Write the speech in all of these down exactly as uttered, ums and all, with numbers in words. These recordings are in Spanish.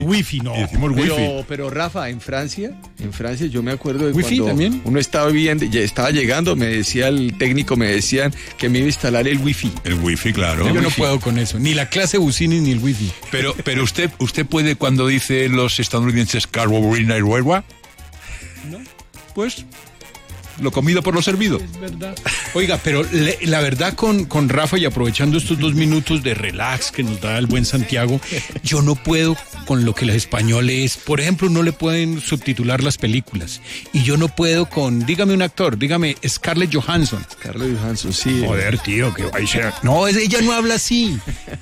Wifi, no. Y decimos Pero, wifi. pero Rafa, en Francia, en Francia yo me acuerdo de ¿Wifi cuando también? uno estaba viviendo, ya estaba llegando, me decía el técnico, me decían que me iba a instalar el wifi. El wifi, claro. Yo no wifi. puedo con eso. Ni la clase Busini ni el wifi. Pero, pero usted, usted puede cuando dice los estadounidenses Carolina y Huelva. ¿No? Pues lo comido por lo servido. Es verdad. Oiga, pero le, la verdad con, con Rafa y aprovechando estos dos minutos de relax que nos da el buen Santiago, yo no puedo con lo que los españoles, por ejemplo, no le pueden subtitular las películas. Y yo no puedo con, dígame un actor, dígame Scarlett Johansson. Carlos Johansson, sí. Joder, tío, que vaya a ser. No, es- ella no habla así.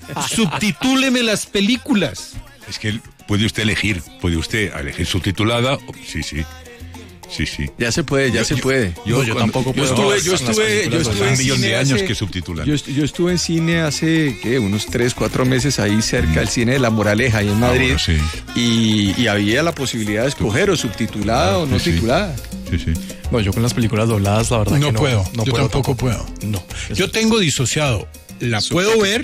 Subtitúleme las películas. Es que puede usted elegir, puede usted elegir subtitulada. o- Sí, sí. Sí, sí. Ya se puede, ya Yo- se yo- puede. Yo, yo cuando- tampoco Yo puedo. estuve, Las- yo las estuve, yo películas estuve un en millón cine de años hace- que subtitulan. Yo, est- yo estuve en cine hace, ¿qué? Unos tres, cuatro meses ahí cerca del cine de La Moraleja, ahí en Madrid. Ah, bueno, sí. y, y había la posibilidad de escoger o subtitulada o no Sí, sí. titulada. Sí, sí. No, yo con las películas dobladas, la verdad No, que no puedo, no yo puedo tampoco tampoco. puedo. No. Yo tengo disociado. La puedo ver,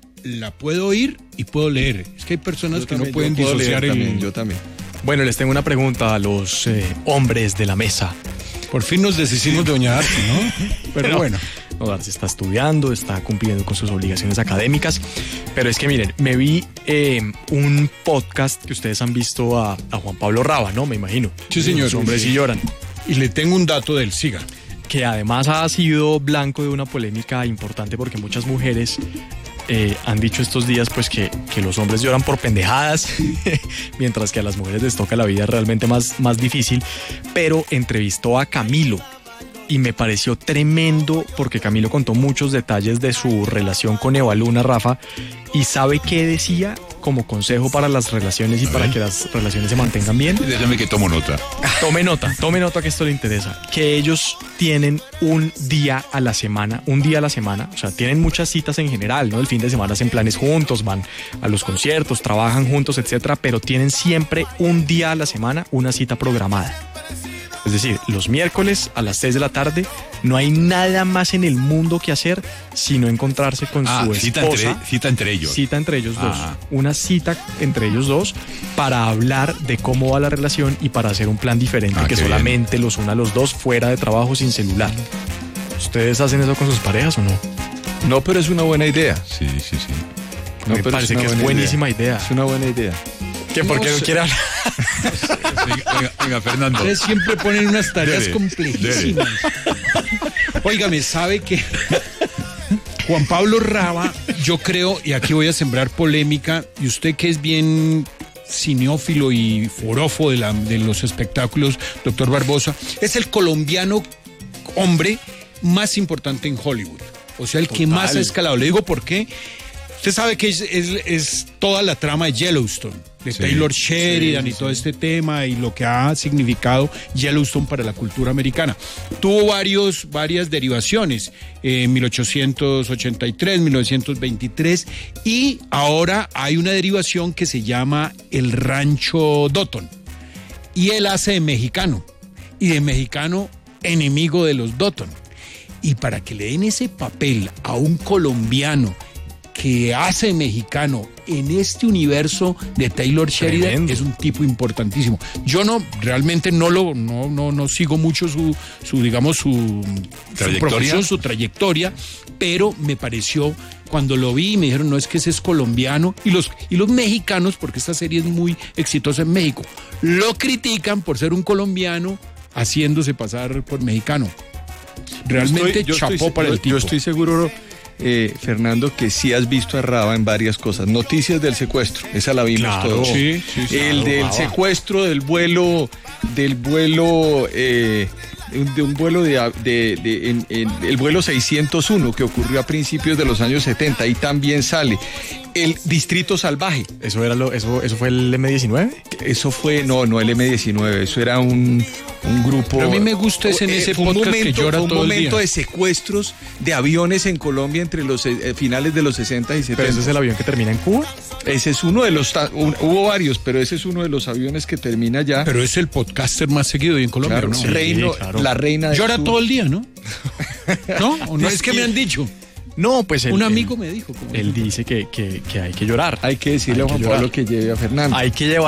la puedo oír y puedo leer. Es que hay personas Yo que también, no pueden yo puedo disociar leer el... también, yo también. Bueno, les tengo una pregunta a los eh, hombres de la mesa. Por fin nos deshicimos de Doña Arti, ¿no? Pero bueno. No, Darcy está estudiando, está cumpliendo con sus obligaciones académicas. Pero es que miren, me vi eh, un podcast que ustedes han visto a, a Juan Pablo Raba, ¿no? Me imagino. Sí, señor. Los hombres sí lloran. Y le tengo un dato del siga. Que además ha sido blanco de una polémica importante porque muchas mujeres eh, han dicho estos días pues que, que los hombres lloran por pendejadas, mientras que a las mujeres les toca la vida realmente más, más difícil. Pero entrevistó a Camilo y me pareció tremendo porque Camilo contó muchos detalles de su relación con Eva Luna, Rafa, y ¿sabe qué decía como consejo para las relaciones y A para ver. que las relaciones se mantengan bien? Déjame que tomo nota. Tome nota, tome nota que esto le interesa. Que ellos tienen un día a la semana, un día a la semana, o sea, tienen muchas citas en general, ¿no? El fin de semana hacen planes juntos, van a los conciertos, trabajan juntos, etcétera, pero tienen siempre un día a la semana una cita programada. Es decir, los miércoles a las seis de la tarde no hay nada más en el mundo que hacer sino encontrarse con Ah, su cita esposa. entre, cita entre ellos. Cita entre ellos dos. Ah. Una cita entre ellos dos para hablar de cómo va la relación y para hacer un plan diferente Ah, que qué solamente los una a los dos fuera de trabajo sin celular. ¿Ustedes hacen eso con sus parejas o no? No, pero es una buena idea. Sí, sí, sí. No, Me pero parece una que es buena buenísima idea. Es una buena idea. ¿Qué? ¿Por qué no quiere hablar? Venga, venga, venga, Fernando. Ustedes siempre ponen unas tareas Dele, complejísimas. Óigame, ¿sabe que Juan Pablo Raba, yo creo, y aquí voy a sembrar polémica, y usted que es bien cineófilo y forofo de, la, de los espectáculos, doctor Barbosa, es el colombiano hombre más importante en Hollywood. O sea, el que más ha escalado. Le digo por qué. Usted sabe que es, es, es toda la trama de Yellowstone, de Sí, Taylor Sheridan sí, y todo este tema y lo que ha significado Yellowstone para la cultura americana. Tuvo varios, varias derivaciones, eh, mil ochocientos ochenta y tres, mil novecientos veintitrés, y ahora hay una derivación que se llama El Rancho Dotton. Y él hace de mexicano, y de mexicano enemigo de los Dotton. Y para que le den ese papel a un colombiano que hace mexicano en este universo de Taylor Sheridan, Tremendo. es un tipo importantísimo. Yo no, realmente no lo, no, no, no sigo mucho su, su digamos, su, su ¿Trayectoria? profesión, su trayectoria, pero me pareció, cuando lo vi, me dijeron, no, es que ese es colombiano, y los, y los mexicanos, porque esta serie es muy exitosa en México, lo critican por ser un colombiano haciéndose pasar por mexicano. Realmente Yo estoy- yo chapó estoy- para yo- el tipo. Yo estoy seguro, eh, Fernando, que sí has visto a Raba en varias cosas. Noticias del secuestro, esa la vimos Claro, todos. sí, sí, sí, El claro, del Raba. secuestro del vuelo, del vuelo, eh, de un vuelo de, de- de- en- en- el vuelo seiscientos uno que ocurrió a principios de los años setenta, y también sale el Distrito Salvaje. ¿Eso, era lo, eso, ¿Eso fue el eme diecinueve? Eso fue, no, no el eme diecinueve, eso era un, un grupo. Pero a mí me gusta ese en ese fue un podcast que momento, llora fue un todo el momento día. de secuestros de aviones en Colombia entre los eh, finales de los sesenta y setenta. ¿Pero ese es el avión que termina en Cuba? Ese es uno de los, ta- un- hubo varios, pero ese es uno de los aviones que termina ya. Pero es el podcaster más seguido y en Colombia, Claro, ¿no? Reino, claro. la reina del Llora sur. todo el día, ¿no? ¿No? ¿O no es que me han dicho? No, pues él, Un él- amigo me dijo. como- él dice que, que, que hay que llorar. Hay que decirle Hay a Juan que llorar. Pablo que lleve a Fernando. Hay que llevar